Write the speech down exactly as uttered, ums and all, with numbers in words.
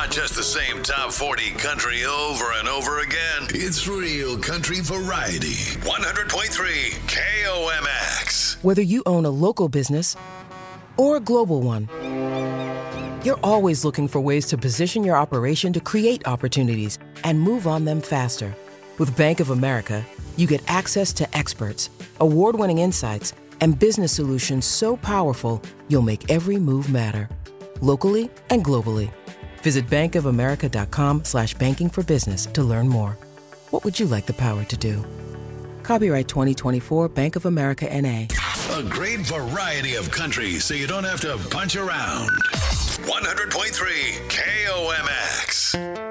not just the same top forty country over and over again. It's real country variety. one hundred point three K O M X. Whether you own a local business or a global one, you're always looking for ways to position your operation to create opportunities and move on them faster. With Bank of America, you get access to experts, award-winning insights, and business solutions so powerful, you'll make every move matter. Locally and globally. Visit bankofamerica.com slash banking for business to learn more. What would you like the power to do? Copyright twenty twenty-four Bank of America N A. A great variety of country so you don't have to punch around. one hundred point three K O M X.